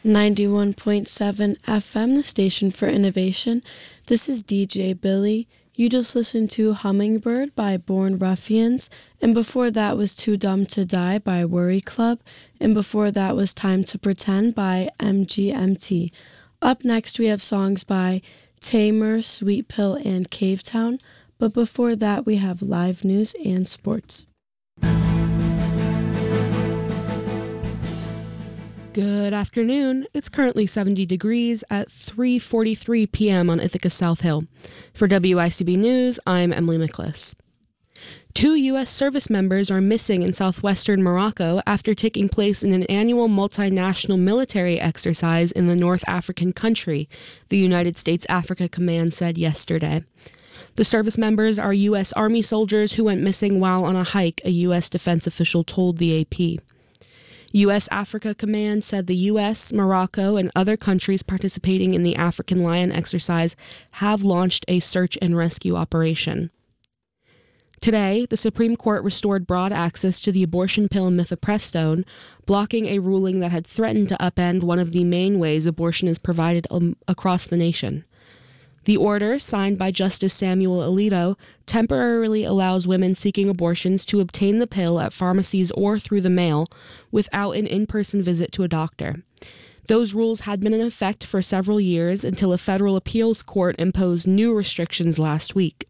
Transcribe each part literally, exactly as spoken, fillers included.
ninety-one point seven F M, the station for innovation. This is D J Billy. You just listened to Hummingbird by Born Ruffians, and before that was Too Dumb to Die by Worry Club, and before that was Time to Pretend by M G M T. Up next we have songs by Tamer, Sweet Pill, and Cavetown, but before that we have live news and sports. Good afternoon. It's currently seventy degrees at three forty-three p.m. on Ithaca South Hill. For W I C B News, I'm Emily Miklas. Two U S service members are missing in southwestern Morocco after taking place in an annual multinational military exercise in the North African country, the United States Africa Command said yesterday. The service members are U S Army soldiers who went missing while on a hike, a U S defense official told the A P. U S Africa Command said the U S, Morocco, and other countries participating in the African Lion exercise have launched a search and rescue operation. Today, the Supreme Court restored broad access to the abortion pill mifepristone, blocking a ruling that had threatened to upend one of the main ways abortion is provided um, across the nation. The order, signed by Justice Samuel Alito, temporarily allows women seeking abortions to obtain the pill at pharmacies or through the mail without an in-person visit to a doctor. Those rules had been in effect for several years until a federal appeals court imposed new restrictions last week.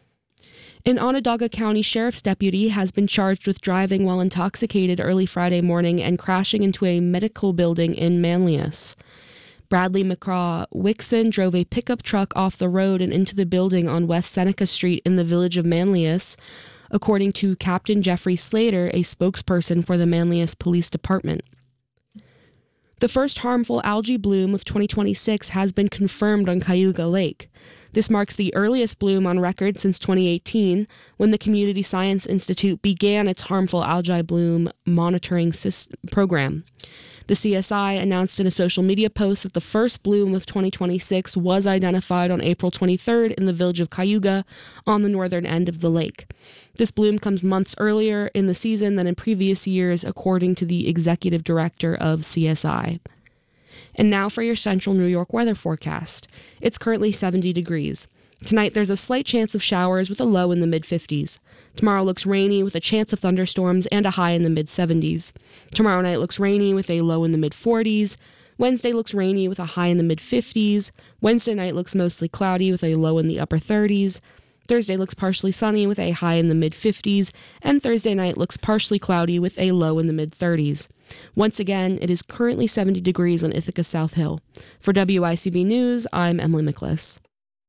An Onondaga County Sheriff's deputy has been charged with driving while intoxicated early Friday morning and crashing into a medical building in Manlius. Bradley McCraw Wixon drove a pickup truck off the road and into the building on West Seneca Street in the village of Manlius, according to Captain Jeffrey Slater, a spokesperson for the Manlius Police Department. The first harmful algae bloom of twenty twenty-six has been confirmed on Cayuga Lake. This marks the earliest bloom on record since twenty eighteen, when the Community Science Institute began its harmful algae bloom monitoring program. The C S I announced in a social media post that the first bloom of twenty twenty-six was identified on April twenty-third in the village of Cayuga on the northern end of the lake. This bloom comes months earlier in the season than in previous years, according to the executive director of C S I. And now for your central New York weather forecast. It's currently seventy degrees. Tonight there's a slight chance of showers with a low in the mid-fifties. Tomorrow looks rainy with a chance of thunderstorms and a high in the mid-seventies. Tomorrow night looks rainy with a low in the mid-forties. Wednesday looks rainy with a high in the mid-fifties. Wednesday night looks mostly cloudy with a low in the upper thirties. Thursday looks partially sunny with a high in the mid-fifties. And Thursday night looks partially cloudy with a low in the mid-thirties. Once again, it is currently seventy degrees on Ithaca South Hill. For W I C B News, I'm Emily Miklas.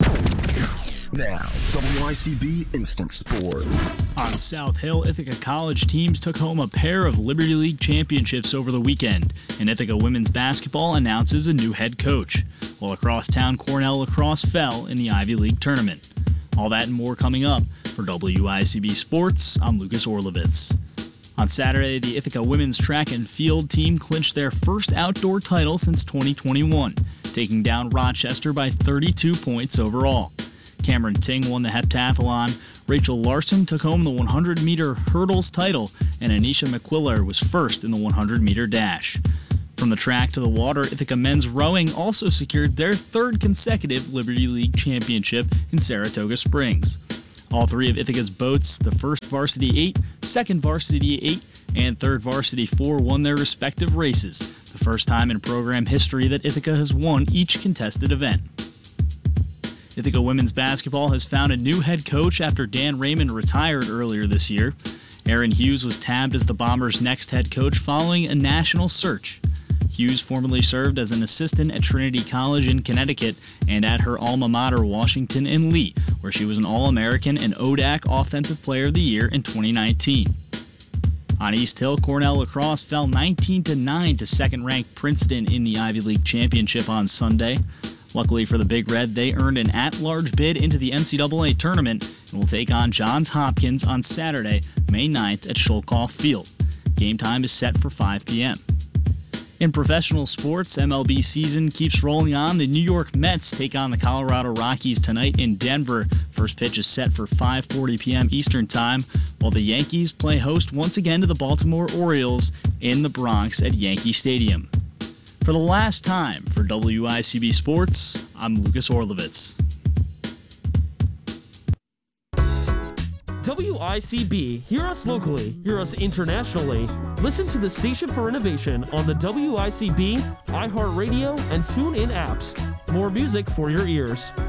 Now, W I C B Instant Sports. On South Hill, Ithaca College teams took home a pair of Liberty League championships over the weekend, and Ithaca women's basketball announces a new head coach, while across town Cornell lacrosse fell in the Ivy League tournament. All that and more coming up. For W I C B Sports, I'm Lucas Orlovitz. On Saturday, the Ithaca women's track and field team clinched their first outdoor title since twenty twenty-one, taking down Rochester by thirty-two points overall. Cameron Ting won the heptathlon, Rachel Larson took home the one hundred meter hurdles title, and Anisha McQuiller was first in the one hundred meter dash. From the track to the water, Ithaca men's rowing also secured their third consecutive Liberty League championship in Saratoga Springs. All three of Ithaca's boats, the first varsity eight, second varsity eight, and third varsity four, won their respective races, the first time in program history that Ithaca has won each contested event. Ithaca women's basketball has found a new head coach after Dan Raymond retired earlier this year. Aaron Hughes was tabbed as the Bombers' next head coach following a national search. Hughes formerly served as an assistant at Trinity College in Connecticut and at her alma mater, Washington and Lee, where she was an All-American and O D A C Offensive Player of the Year in twenty nineteen. On East Hill, Cornell lacrosse fell nineteen to nine to second-ranked Princeton in the Ivy League Championship on Sunday. Luckily for the Big Red, they earned an at-large bid into the N C double A tournament and will take on Johns Hopkins on Saturday, May ninth at Sholkoff Field. Game time is set for five p.m. In professional sports, M L B season keeps rolling on. The New York Mets take on the Colorado Rockies tonight in Denver. First pitch is set for five forty p.m. Eastern Time, while the Yankees play host once again to the Baltimore Orioles in the Bronx at Yankee Stadium. For the last time for W I C B Sports, I'm Lucas Orlovitz. W I C B, hear us locally, hear us internationally. Listen to the Station for Innovation on the W I C B, iHeartRadio, and TuneIn apps. More music for your ears.